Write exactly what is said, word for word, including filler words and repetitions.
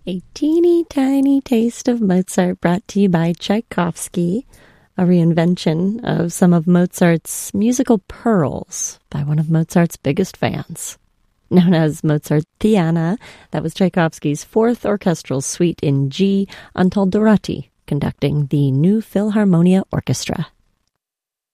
A teeny tiny taste of Mozart brought to you by Tchaikovsky, a reinvention of some of Mozart's musical pearls by one of Mozart's biggest fans. Known as Mozartiana, that was Tchaikovsky's fourth orchestral suite in G, Antal Dorati conducting the New Philharmonia Orchestra.